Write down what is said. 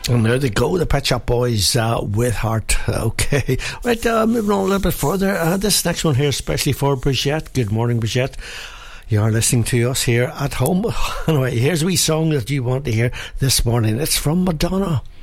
And there they go, the Pet Shop Boys with Heart. Okay, right, moving on a little bit further. This next one here, especially for Brigitte. Good morning, Brigitte. You are listening to us here at home. Anyway, here's a wee song that you want to hear this morning. It's from Madonna.